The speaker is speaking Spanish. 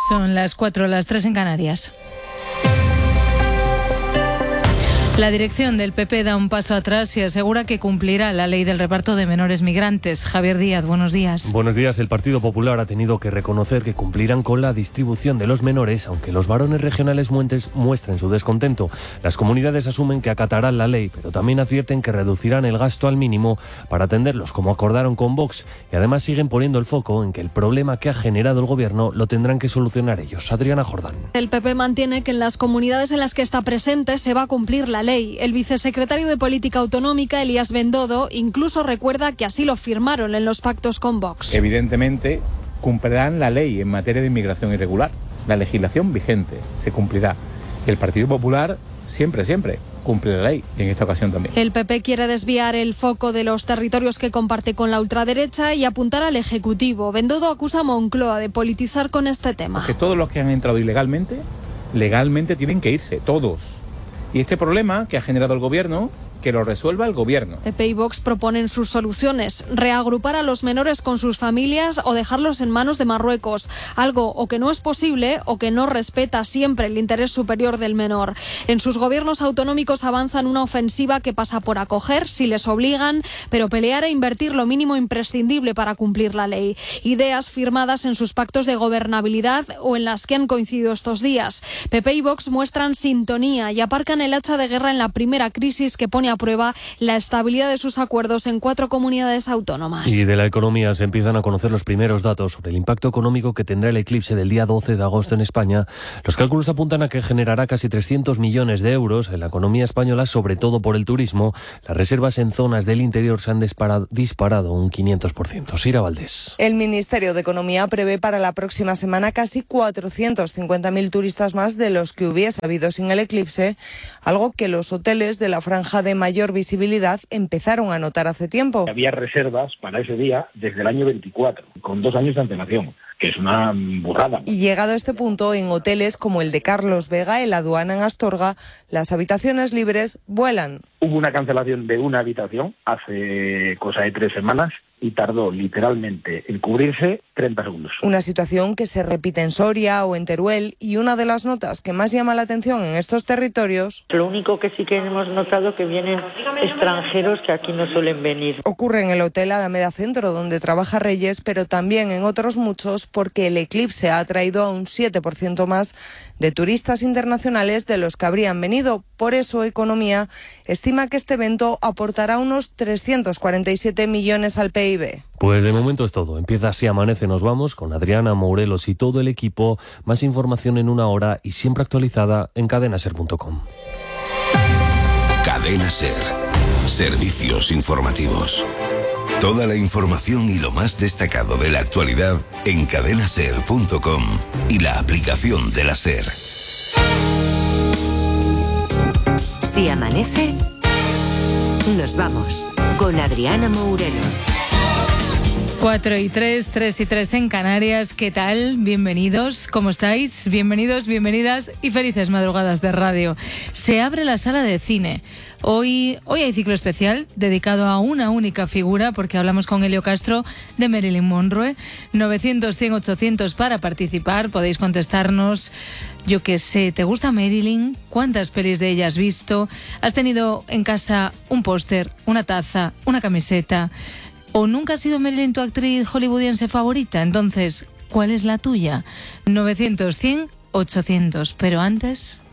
Son las 4, las 3 en Canarias. La dirección del PP da un paso atrás y asegura que cumplirá la ley del reparto de menores migrantes. Javier Díaz, buenos días. Buenos días. El Partido Popular ha tenido que reconocer que cumplirán con la distribución de los menores, aunque los varones regionales muestren su descontento. Las comunidades asumen que acatarán la ley, pero también advierten que reducirán el gasto al mínimo para atenderlos, como acordaron con Vox, y además siguen poniendo el foco en que el problema que ha generado el gobierno lo tendrán que solucionar ellos. Adriana Jordán. El PP mantiene que en las comunidades en las que está presente se va a cumplir la ley. El vicesecretario de Política Autonómica, Elías Bendodo, incluso recuerda que así lo firmaron en los pactos con Vox. Evidentemente, cumplirán la ley en materia de inmigración irregular. La legislación vigente se cumplirá. Y el Partido Popular siempre cumple la ley, y en esta ocasión también. El PP quiere desviar el foco de los territorios que comparte con la ultraderecha y apuntar al Ejecutivo. Bendodo acusa a Moncloa de politizar con este tema. Que todos los que han entrado ilegalmente, legalmente tienen que irse, todos. Y este problema que ha generado el gobierno, que lo resuelva el gobierno. PP y Vox proponen sus soluciones: reagrupar a los menores con sus familias o dejarlos en manos de Marruecos, algo o que no es posible o que no respeta siempre el interés superior del menor. En sus gobiernos autonómicos avanzan una ofensiva que pasa por acoger si les obligan, pero pelear e invertir lo mínimo imprescindible para cumplir la ley. Ideas firmadas en sus pactos de gobernabilidad o en las que han coincidido estos días. PP y Vox muestran sintonía y aparcan el hacha de guerra en la primera crisis que pone a prueba la estabilidad de sus acuerdos en 4 comunidades autónomas. Y de la economía se empiezan a conocer los primeros datos sobre el impacto económico que tendrá el eclipse del día 12 de agosto en España. Los cálculos apuntan a que generará casi 300 millones de euros en la economía española, sobre todo por el turismo. Las reservas en zonas del interior se han disparado un 500%. Sira Valdés. El Ministerio de Economía prevé para la próxima semana casi 450.000 turistas más de los que hubiese habido sin el eclipse, algo que los hoteles de la franja de mayor visibilidad empezaron a notar hace tiempo. Había reservas para ese día desde el año 24, con 2 años de antelación, que es una burrada. Y llegado a este punto, en hoteles como el de Carlos Vega, en la Aduana en Astorga, las habitaciones libres vuelan. Hubo una cancelación de una habitación hace cosa de 3 semanas y tardó literalmente en cubrirse 30 segundos. Una situación que se repite en Soria o en Teruel, y una de las notas que más llama la atención en estos territorios... Lo único que sí que hemos notado que vienen extranjeros que aquí no suelen venir. Ocurre en el Hotel Alameda Centro, donde trabaja Reyes, pero también en otros muchos, porque el eclipse ha atraído a un 7% más de turistas internacionales de los que habrían venido. Por eso Economía estima que este evento aportará unos 347 millones al PIB. Pues de momento es todo. Empieza Así Amanece. Nos vamos con Adriana Mourelos y todo el equipo. Más información en 1 hora y siempre actualizada en cadenaser.com. Cadena Ser. Servicios informativos. Toda la información y lo más destacado de la actualidad en cadenaser.com y la aplicación de la Ser. Si amanece, nos vamos con Adriana Mourelos. 4 y 3, 3 y 3 en Canarias. ¿Qué tal? Bienvenidos. ¿Cómo estáis? Bienvenidos, bienvenidas y felices madrugadas de radio. Se abre la sala de cine. Hoy hay ciclo especial dedicado a una única figura, porque hablamos con Elio Castro de Marilyn Monroe. 900, 100, 800 para participar. Podéis contestarnos. Yo qué sé, ¿te gusta Marilyn? ¿Cuántas pelis de ella has visto? ¿Has tenido en casa un póster, una taza, una camiseta? ¿O nunca ha sido Marilyn tu actriz hollywoodiense favorita? Entonces, ¿cuál es la tuya? 900, 100, 800. Pero antes...